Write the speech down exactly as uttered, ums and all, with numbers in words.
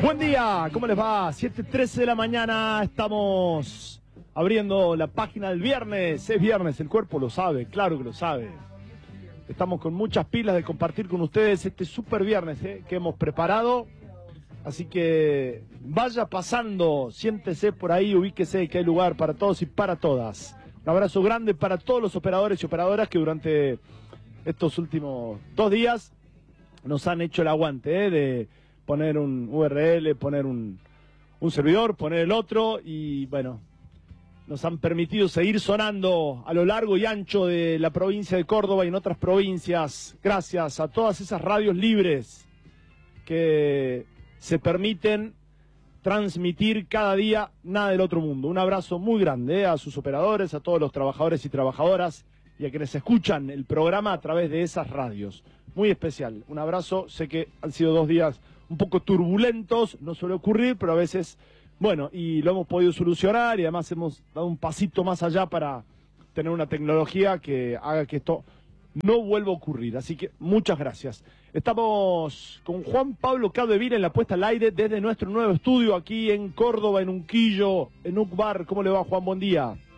Buen día, ¿cómo les va? siete trece de la mañana, estamos abriendo la página del viernes. Es viernes, el cuerpo lo sabe, claro que lo sabe. Estamos con muchas pilas de compartir con ustedes este super viernes eh, que hemos preparado. Así que vaya pasando, siéntese por ahí, ubíquese que hay lugar para todos y para todas. Un abrazo grande para todos los operadores y operadoras que durante estos últimos dos días nos han hecho el aguante eh, de poner un U R L, poner un, un servidor, poner el otro y bueno, nos han permitido seguir sonando a lo largo y ancho de la provincia de Córdoba y en otras provincias, gracias a todas esas radios libres que se permiten transmitir cada día nada del otro mundo. Un abrazo muy grande eh, a sus operadores, a todos los trabajadores y trabajadoras y a quienes escuchan el programa a través de esas radios. Muy especial, un abrazo, sé que han sido dos días un poco turbulentos, no suele ocurrir, pero a veces, bueno, y lo hemos podido solucionar y además hemos dado un pasito más allá para tener una tecnología que haga que esto no vuelva a ocurrir. Así que muchas gracias. Estamos con Juan Pablo Capdevila en la puesta al aire desde nuestro nuevo estudio aquí en Córdoba, en Unquillo, en Ucbar. ¿Cómo le va, Juan? Buen día.